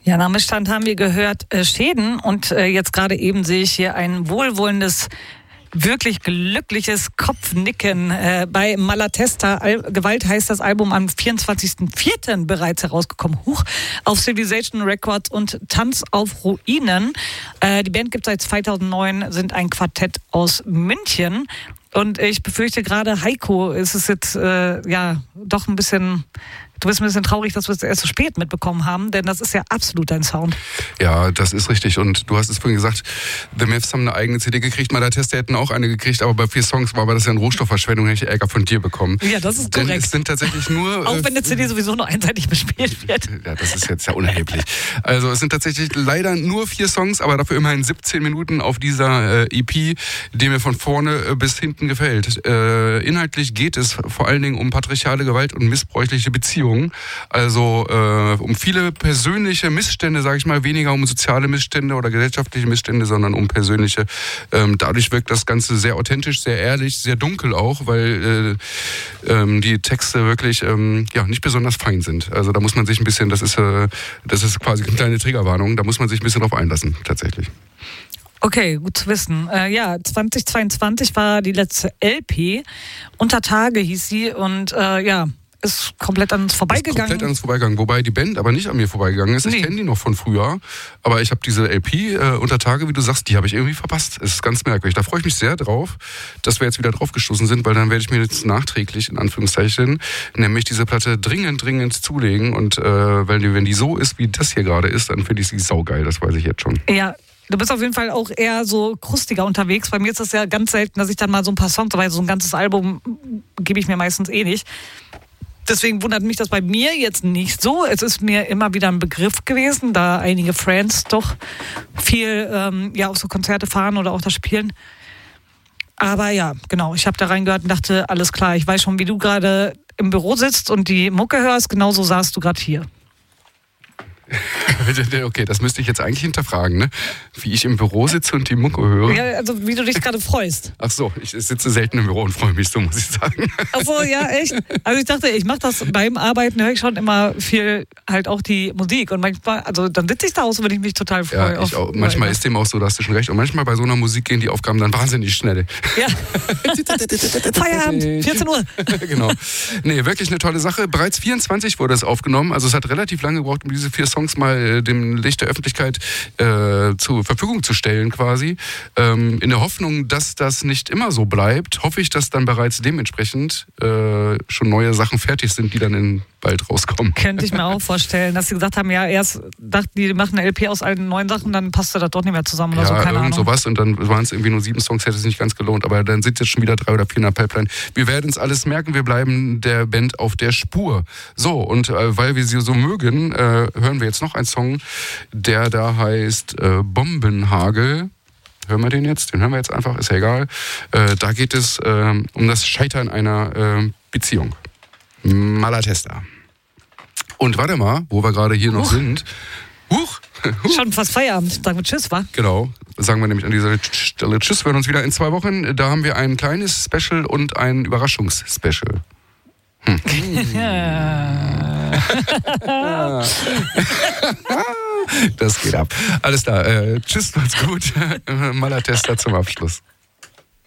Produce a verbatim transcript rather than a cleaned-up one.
Ja, nach Missstand haben wir gehört äh, Schäden und äh, jetzt gerade eben sehe ich hier ein wohlwollendes, wirklich glückliches Kopfnicken äh, bei Malatesta. Al- Gewalt heißt das Album am vierundzwanzigsten vierten bereits herausgekommen. Huch, auf Civilization Records und Tanz auf Ruinen. Äh, die Band gibt es seit zweitausendneun, sind ein Quartett aus München. Und ich befürchte gerade, Heiko, ist es jetzt äh, ja doch ein bisschen... Du bist ein bisschen traurig, dass wir es erst so spät mitbekommen haben, denn das ist ja absolut dein Sound. Ja, das ist richtig. Und du hast es vorhin gesagt, The Myths haben eine eigene C D gekriegt. Malatesta hätten auch eine gekriegt, aber bei vier Songs war aber das ja eine Rohstoffverschwendung, hätte ich Ärger von dir bekommen. Ja, das ist korrekt. Denn es sind tatsächlich nur... auch wenn eine C D sowieso nur einseitig bespielt wird. Ja, das ist jetzt ja unerheblich. Also es sind tatsächlich leider nur vier Songs, aber dafür immerhin siebzehn Minuten auf dieser äh, E P, die mir von vorne äh, bis hinten gefällt. Äh, inhaltlich geht es vor allen Dingen um patriarchale Gewalt und missbräuchliche Beziehungen. Also äh, um viele persönliche Missstände, sage ich mal, weniger um soziale Missstände oder gesellschaftliche Missstände, sondern um persönliche. Ähm, dadurch wirkt das Ganze sehr authentisch, sehr ehrlich, sehr dunkel auch, weil äh, ähm, die Texte wirklich ähm, ja nicht besonders fein sind. Also da muss man sich ein bisschen, das ist, äh, das ist quasi eine kleine Triggerwarnung, da muss man sich ein bisschen drauf einlassen, tatsächlich. Okay, gut zu wissen. Äh, ja, zweitausendzweiundzwanzig war die letzte L P. Unter Tage hieß sie und äh, ja, ist komplett an uns vorbeigegangen. Ist komplett an uns vorbeigegangen, wobei die Band aber nicht an mir vorbeigegangen ist. Nee. Ich kenne die noch von früher, aber ich habe diese L P äh, Unter Tage, wie du sagst, die habe ich irgendwie verpasst. Es ist ganz merkwürdig. Da freue ich mich sehr drauf, dass wir jetzt wieder draufgestoßen sind, weil dann werde ich mir jetzt nachträglich, in Anführungszeichen, nämlich diese Platte dringend, dringend zulegen und äh, weil die, wenn die so ist, wie das hier gerade ist, dann finde ich sie saugeil, das weiß ich jetzt schon. Ja. Du bist auf jeden Fall auch eher so krustiger unterwegs. Bei mir ist das ja ganz selten, dass ich dann mal so ein paar Songs, weil so ein ganzes Album gebe ich mir meistens eh nicht. Deswegen wundert mich das bei mir jetzt nicht so. Es ist mir immer wieder ein Begriff gewesen, da einige Friends doch viel ähm, ja auf so Konzerte fahren oder auch da spielen. Aber ja, genau, ich habe da reingehört und dachte, alles klar, ich weiß schon, wie du gerade im Büro sitzt und die Mucke hörst, genauso saßt du gerade hier. Okay, das müsste ich jetzt eigentlich hinterfragen, ne? Wie ich im Büro sitze und die Mucke höre. Ja, also wie du dich gerade freust. Ach so, ich sitze selten im Büro und freue mich so, muss ich sagen. Ach so, ja, echt? Also ich dachte, ich mache das beim Arbeiten, höre ich schon immer viel halt auch die Musik. Und manchmal, also dann sitze ich da aus, wenn ich mich total freue. Ja, ich auch. Manchmal ist dem auch so, da hast du schon recht. Und manchmal bei so einer Musik gehen die Aufgaben dann wahnsinnig schnell. Ja. Feierabend, vierzehn Uhr. Genau. Nee, wirklich eine tolle Sache. Bereits vierundzwanzig wurde es aufgenommen. Also es hat relativ lange gebraucht, um diese vier Songs mal äh, dem Licht der Öffentlichkeit äh, zur Verfügung zu stellen quasi. Ähm, in der Hoffnung, dass das nicht immer so bleibt, hoffe ich, dass dann bereits dementsprechend äh, schon neue Sachen fertig sind, die dann in bald rauskommen. Könnte ich mir auch vorstellen, dass sie gesagt haben, ja, erst dachten die, die machen eine L P aus allen neuen Sachen, dann passte das doch nicht mehr zusammen oder ja, so, keine irgend Ahnung. sowas und dann waren es irgendwie nur sieben Songs, hätte es nicht ganz gelohnt, aber dann sind jetzt schon wieder drei oder vier in der Pipeline. Wir werden es alles merken, wir bleiben der Band auf der Spur. So, und äh, weil wir sie so mögen, äh, hören wir jetzt noch einen Song, der da heißt äh, Bombenhagel. Hören wir den jetzt? Den hören wir jetzt einfach, ist ja egal. Äh, da geht es äh, um das Scheitern einer äh, Beziehung. Malatesta. Und warte mal, wo wir gerade hier noch Huch. sind. Huch. Huch. Schon fast Feierabend. Sagen wir Tschüss, wa? Genau. Sagen wir nämlich an dieser Stelle Tschüss. Wir hören uns wieder in zwei Wochen. Da haben wir ein kleines Special und ein Überraschungsspecial. Hm. Das geht ab. Alles klar. Äh, tschüss, macht's gut. Malatesta zum Abschluss.